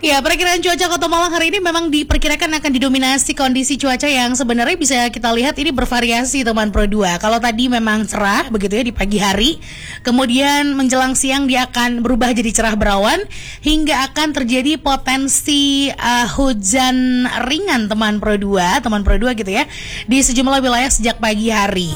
Ya, perkiraan cuaca Kota Malang hari ini memang diperkirakan akan didominasi kondisi cuaca yang sebenarnya bisa kita lihat ini bervariasi teman Pro 2. Kalau tadi memang cerah begitu ya di pagi hari, kemudian menjelang siang dia akan berubah jadi cerah berawan hingga akan terjadi potensi hujan ringan teman Pro 2 gitu ya di sejumlah wilayah sejak pagi hari.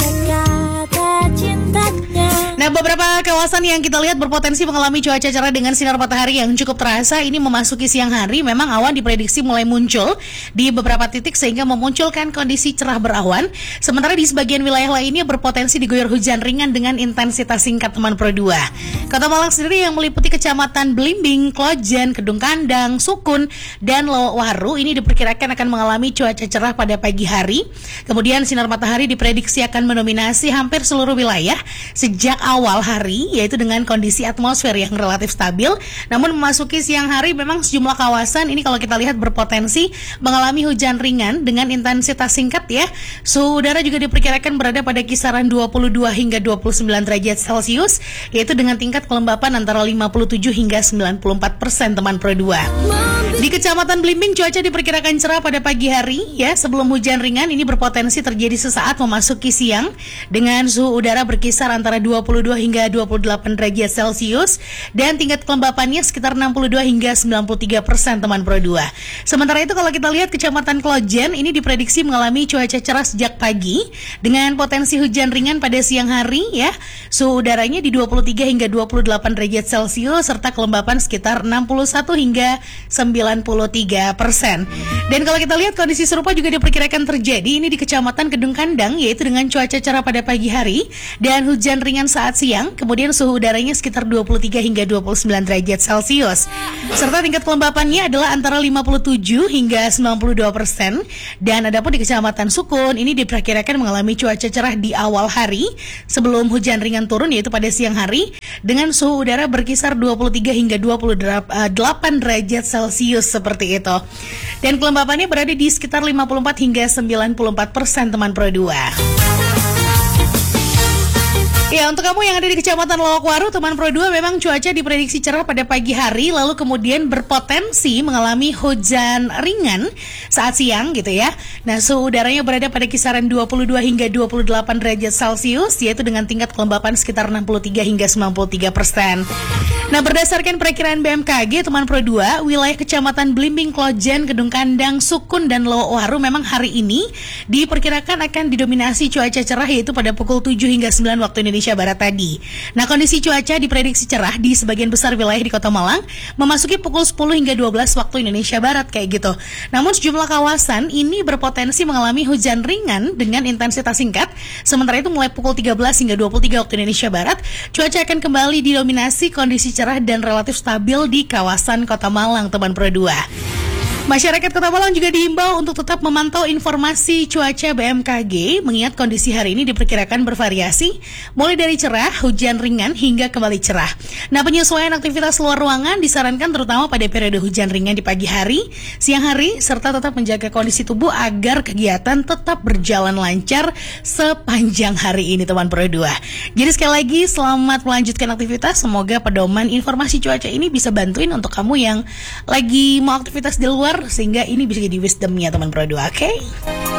Nah, beberapa kawasan yang kita lihat berpotensi mengalami cuaca cerah dengan sinar matahari yang cukup terasa ini memasuki siang hari. Memang awan diprediksi mulai muncul di beberapa titik sehingga memunculkan kondisi cerah berawan. Sementara di sebagian wilayah lainnya berpotensi diguyur hujan ringan dengan intensitas singkat teman Pro 2. Kota Malang sendiri yang meliputi kecamatan Blimbing, Klojen, Kedung Kandang, Sukun, dan Lowaru ini diperkirakan akan mengalami cuaca cerah pada pagi hari. Kemudian sinar matahari diprediksi akan mendominasi hampir seluruh wilayah sejak awal hari, yaitu dengan kondisi atmosfer yang relatif stabil. Namun memasuki siang hari memang sejumlah kawasan ini kalau kita lihat berpotensi mengalami hujan ringan dengan intensitas singkat ya. Suhu udara juga diperkirakan berada pada kisaran 22 hingga 29 derajat Celcius, yaitu dengan tingkat kelembapan antara 57 hingga 94% teman Pro 2. Di Kecamatan Blimbing cuaca diperkirakan cerah pada pagi hari ya, sebelum hujan ringan ini berpotensi terjadi sesaat memasuki siang dengan suhu udara berkisar antara 22 hingga 28 derajat Celcius dan tingkat kelembapannya sekitar 62 hingga 93% teman Pro 2. Sementara itu kalau kita lihat Kecamatan Klojen ini diprediksi mengalami cuaca cerah sejak pagi dengan potensi hujan ringan pada siang hari ya. Suhu udaranya di 23 hingga 28 derajat Celcius serta kelembapan sekitar 61 hingga 93%. Dan kalau kita lihat kondisi serupa juga diperkirakan terjadi ini di Kecamatan Kedung Kandang, yaitu dengan cuaca cerah pada pagi hari dan hujan ringan saat siang, kemudian suhu udaranya sekitar 23 hingga 29 derajat Celcius. Serta tingkat kelembapannya adalah antara 57 hingga 92%. Dan adapun di Kecamatan Sukun ini diperkirakan mengalami cuaca cerah di awal hari sebelum hujan ringan turun, yaitu pada siang hari dengan suhu udara berkisar 23 hingga 28 derajat Celcius seperti itu. Dan kelembapannya berada di sekitar 54 hingga 94% teman Pro 2. Ya, untuk kamu yang ada di Kecamatan Lowaru, teman Pro 2, memang cuaca diprediksi cerah pada pagi hari, lalu kemudian berpotensi mengalami hujan ringan saat siang gitu ya. Nah, suhu udaranya berada pada kisaran 22 hingga 28 derajat Celcius, yaitu dengan tingkat kelembapan sekitar 63 hingga 93%. Nah, berdasarkan perakiraan BMKG, teman Pro 2, wilayah Kecamatan Blimbing, Klojen, Kedung Kandang, Sukun, dan Lowaru memang hari ini diperkirakan akan didominasi cuaca cerah, yaitu pada pukul 7 hingga 9 waktu Indonesia Barat tadi. Nah, kondisi cuaca diprediksi cerah di sebagian besar wilayah di Kota Malang memasuki pukul 10 hingga 12 waktu Indonesia Barat kayak gitu. Namun sejumlah kawasan ini berpotensi mengalami hujan ringan dengan intensitas singkat. Sementara itu mulai pukul 13 hingga 23 waktu Indonesia Barat, cuaca akan kembali didominasi kondisi cerah dan relatif stabil di kawasan Kota Malang teman Pro 2. Masyarakat Kota Malang juga diimbau untuk tetap memantau informasi cuaca BMKG, mengingat kondisi hari ini diperkirakan bervariasi, mulai dari cerah, hujan ringan, hingga kembali cerah. Nah, penyesuaian aktivitas luar ruangan disarankan terutama pada periode hujan ringan di pagi hari, siang hari, serta tetap menjaga kondisi tubuh agar kegiatan tetap berjalan lancar sepanjang hari ini, teman Pro 2. Jadi sekali lagi, selamat melanjutkan aktivitas. Semoga pedoman informasi cuaca ini bisa bantuin untuk kamu yang lagi mau aktivitas di luar, sehingga ini bisa jadi wisdomnya teman Pro 2, oke?